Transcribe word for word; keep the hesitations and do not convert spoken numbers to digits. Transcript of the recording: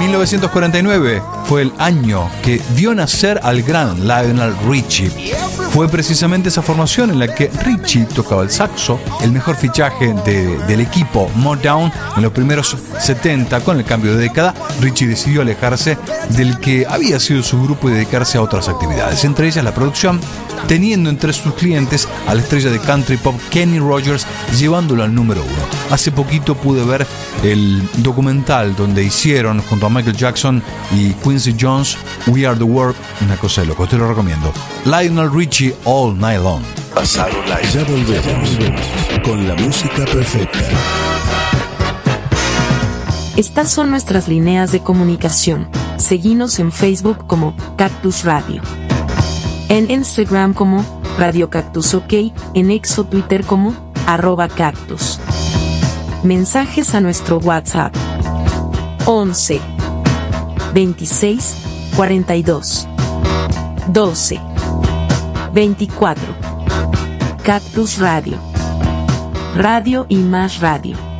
mil novecientos cuarenta y nueve fue el año que vio nacer al gran Lionel Richie. Fue precisamente esa formación en la que Richie tocaba el saxo, el mejor fichaje de, del equipo Motown en los primeros setenta. Con el cambio de década, Richie decidió alejarse del que había sido su grupo y dedicarse a otras actividades, entre ellas la producción, teniendo entre sus clientes a la estrella de country pop Kenny Rogers, llevándolo al número uno. Hace poquito pude ver el documental donde hicieron junto a Michael Jackson y Quincy Jones We Are the World, una cosa de loco, te lo recomiendo. Lionel Richie, All Night Long. Pasaron la... Ya volvemos con la música perfecta. Estas son nuestras líneas de comunicación. Seguinos en Facebook como Cactus Radio, en Instagram como Radio Cactus OK, en X o Twitter como arroba cactus. Mensajes a nuestro WhatsApp once veintiséis cuarenta y dos doce veinticuatro. Cactus Radio, radio y más radio.